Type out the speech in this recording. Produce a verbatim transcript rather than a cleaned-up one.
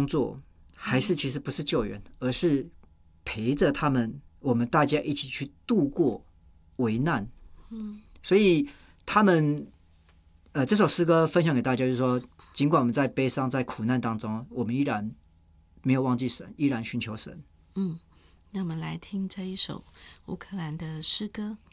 工作，还是其实不是救援，而是陪着他们，我们大家一起去度过危难。嗯，所以他们，呃，这首诗歌分享给大家，就是说，尽管我们在悲伤、在苦难当中，我们依然没有忘记神，依然寻求神。 嗯，那我们来听这一首乌克兰的诗歌。